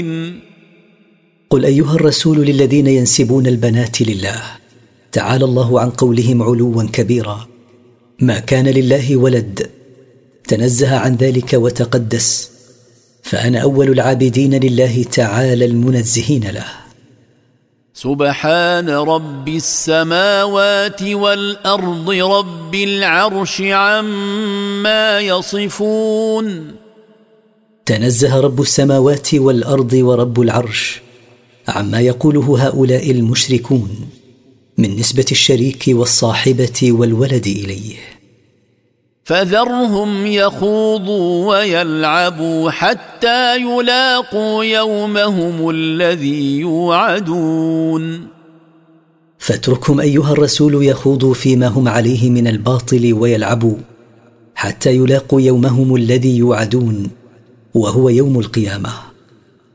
قل أيها الرسول للذين ينسبون البنات لله: تعالى الله عن قولهم علوا كبيرا، ما كان لله ولد، تنزه عن ذلك وتقدس، فأنا أول العابدين لله تعالى المنزهين له. سبحان رب السماوات والأرض رب العرش عما يصفون. تنزه رب السماوات والأرض ورب العرش عما يقوله هؤلاء المشركون من نسبة الشريك والصاحبة والولد إليه. فذرهم يخوضوا ويلعبوا حتى يلاقوا يومهم الذي يوعدون. فاتركهم أيها الرسول يخوضوا فيما هم عليه من الباطل ويلعبوا حتى يلاقوا يومهم الذي يوعدون، وهو يوم القيامة.